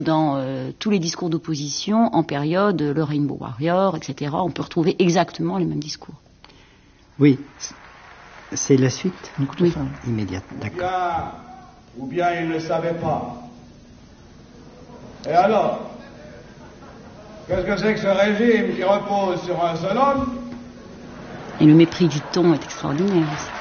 Dans tous les discours d'opposition, en période, le Rainbow Warrior, etc., on peut retrouver exactement les mêmes discours. Oui, c'est la suite oui. Immédiate, d'accord. Ou bien il ne savait pas. Et alors, qu'est-ce que c'est que ce régime qui repose sur un seul homme? Et le mépris du ton est extraordinaire aussi.